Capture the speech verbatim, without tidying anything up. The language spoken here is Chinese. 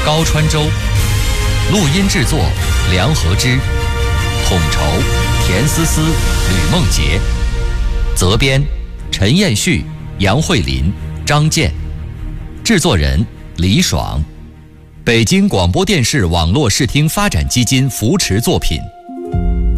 高川州，录音制作梁和之，统筹田思思、吕梦洁，责编陈彦旭、杨慧琳、张健，制作人李爽，北京广播电视网络视听发展基金扶持作品。